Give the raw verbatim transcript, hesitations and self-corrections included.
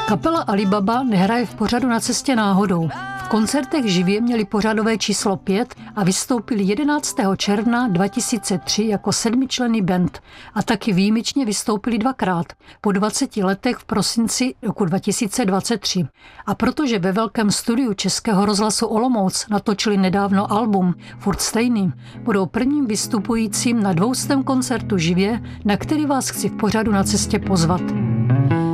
Kapela Alibaba nehraje v pořadu Na cestě náhodou. V koncertech živě měli pořadové číslo pět a vystoupili jedenáctého června dva tisíce tři jako sedmičlenný band a taky výjimečně vystoupili dvakrát, po dvaceti letech v prosinci roku dva tisíce dvacet tři. A protože ve velkém studiu Českého rozhlasu Olomouc natočili nedávno album Furt stejný, budou prvním vystupujícím na dvoustém koncertu živě, na který vás chci v pořadu Na cestě pozvat.